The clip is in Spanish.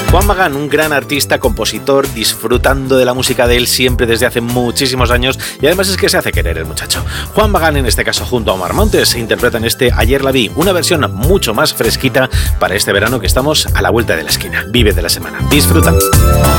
Juan Magán, un gran artista, compositor, disfrutando de la música de él siempre desde hace muchísimos años, y además es que se hace querer el muchacho. Juan Magán, en este caso junto a Omar Montes, interpretan este Ayer la vi, una versión mucho más fresquita para este verano que estamos a la vuelta de la esquina. Vive de la semana. Disfruta.